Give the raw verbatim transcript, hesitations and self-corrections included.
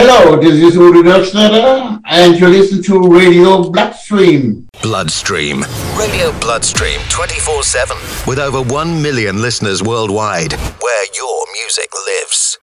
Hello, this is Uri Schneider, and you listen to Radio Bloodstream. Bloodstream. Radio Bloodstream twenty-four seven. With over one million listeners worldwide, where your music lives.